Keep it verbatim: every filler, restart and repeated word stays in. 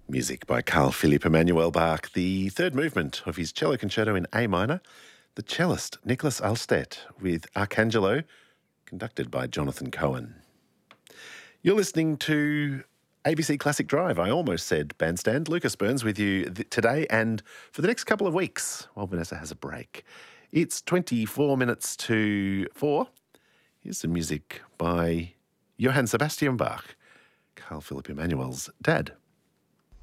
Music by Carl Philipp Emanuel Bach, the third movement of his cello concerto in A minor, the cellist Nicholas Alstedt with Arcangelo, conducted by Jonathan Cohen. You're listening to A B C Classic Drive. I almost said Bandstand. Lucas Burns with you th- today and for the next couple of weeks while Vanessa has a break. It's twenty-four minutes to four. Here's some music by Johann Sebastian Bach, Carl Philipp Emanuel's dad.